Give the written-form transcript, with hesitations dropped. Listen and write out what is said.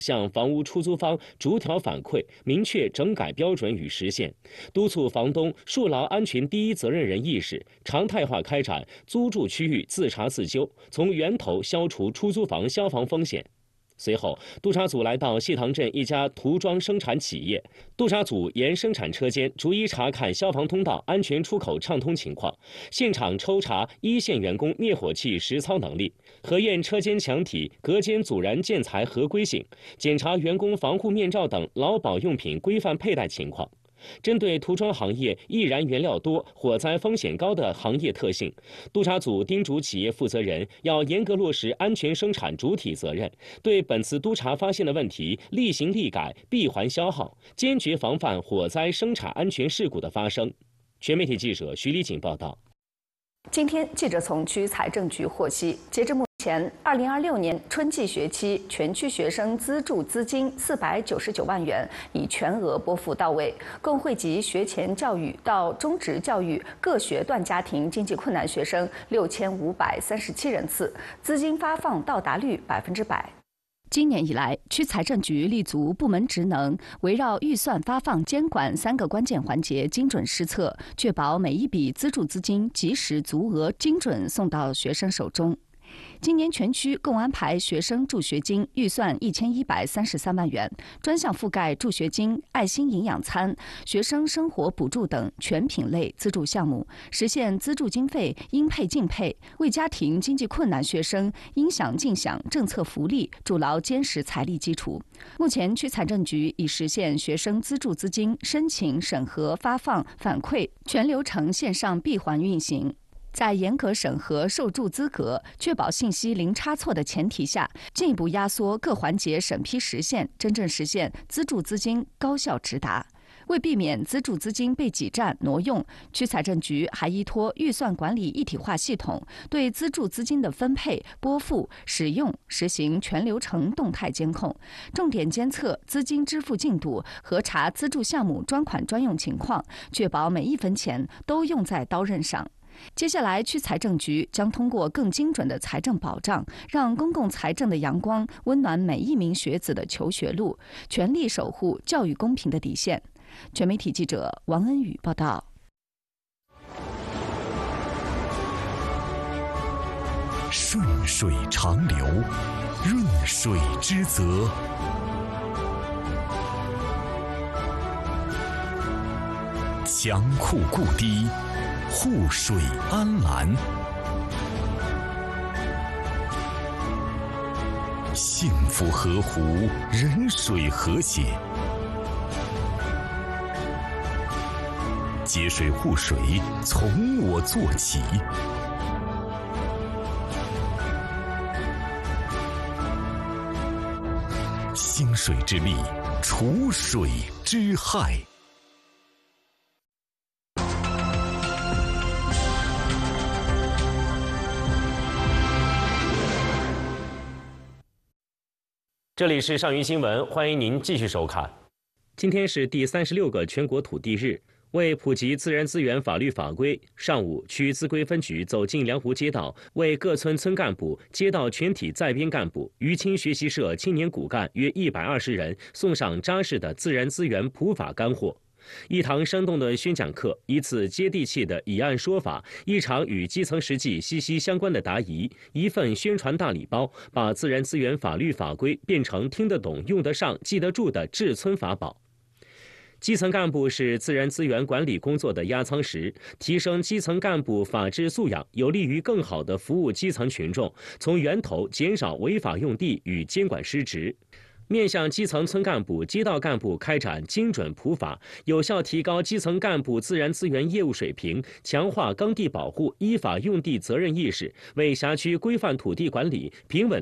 向房屋出租方逐条反馈，明确整改标准与时限，督促房东树牢安全第一责任人意识，常态化开展租住区域自查自纠，从源头消除出租房消防风险。随后，督查组来到谢塘镇一家涂装生产企业，督查组沿生产车间逐一查看消防通道安全出口畅通情况，现场抽查一线员工灭火器实操能力，核验车间墙体、隔间阻燃建材合规性，检查员工防护面罩等劳保用品规范佩戴情况。针对涂装行业易燃原料多、火灾风险高的行业特性，督查组叮嘱企业负责人要严格落实安全生产主体责任，对本次督查发现的问题立行立改，闭环消耗，坚决防范火灾生产安全事故的发生。全媒体记者徐丽锦报道。 今天，记者从区财政局获悉，截至目前，2026年春季学期全区学生资助资金499万元已全额拨付到位，共惠及学前教育到中职教育各学段家庭经济困难学生6537人次，资金发放到达率100%。今年以来，区财政局立足部门职能，围绕预算发放、监管3个关键环节精准施策，确保每一笔资助资金及时足额、精准送到学生手中。今年全区共安排学生助学金预算1133万元，专项覆盖助学金、爱心营养餐、学生生活补助等全品类资助项目，实现资助经费应配尽配，为家庭经济困难学生应享尽享政策福利筑牢坚实财力基础。目前，区财政局已实现学生资助资金申请、审核、发放、反馈全流程线上闭环运行。在严格审核受助资格、确保信息零差错的前提下，进一步压缩各环节审批时限，真正实现资助资金高效直达。为避免资助资金被挤占挪用，区财政局还依托预算管理一体化系统，对资助资金的分配、拨付、使用实行全流程动态监控，重点监测资金支付进度，核查资助项目专款专用情况，确保每一分钱都用在刀刃上。接下来，区财政局将通过更精准的财政保障，让公共财政的阳光温暖每一名学子的求学路，全力守护教育公平的底线。全媒体记者王恩宇报道。 顺水长流，润水之泽。强库固堤，护水安澜，幸福河湖，人水和谐，节水护水从我做起。兴水之力，除水之害。 这里是上云新闻，欢迎您继续收看。今天是第36个全国土地日，为普及自然资源法律法规，上午区资规分局走进良湖街道，为各村村干部、街道全体在编干部、余青学习社青年骨干约120人送上扎实的自然资源普法干货。一堂生动的宣讲课，一次接地气的以案说法，一场与基层实际息息相关的答疑，一份宣传大礼包，把自然资源法律法规变成听得懂、用得上、记得住的治村法宝。基层干部是自然资源管理工作的压舱石，提升基层干部法治素养，有利于更好地服务基层群众，从源头减少违法用地与监管失职。面向基层村干部、街道干部开展精准普法，有效提高基层干部自然资源业务水平，强化耕地保护、依法用地责任意识，为辖区规范土地管理、平稳